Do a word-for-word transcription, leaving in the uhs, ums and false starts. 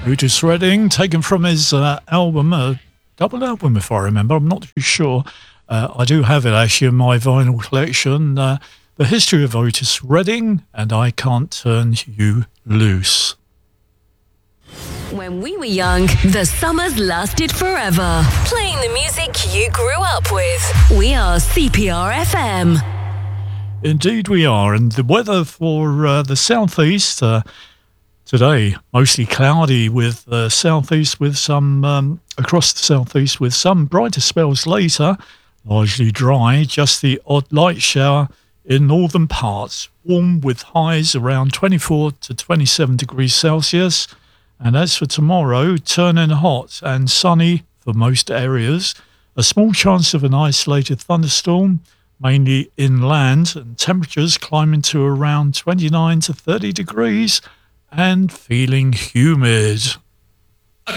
Otis Redding, taken from his uh, album, a double album if I remember, I'm not too sure. Uh, I do have it actually in my vinyl collection. Uh, the History of Otis Redding and I Can't Turn You Loose. When we were young, the summers lasted forever. Playing the music you grew up with. We are C P R F M. Indeed we are, and the weather for uh, the southeast uh, today, mostly cloudy with uh, southeast with some, um, across the southeast with some brighter spells later, largely dry, just the odd light shower in northern parts, warm with highs around twenty-four to twenty-seven degrees Celsius. And as for tomorrow, turning hot and sunny for most areas, a small chance of an isolated thunderstorm, mainly inland, and temperatures climbing to around twenty-nine to thirty degrees and feeling humid.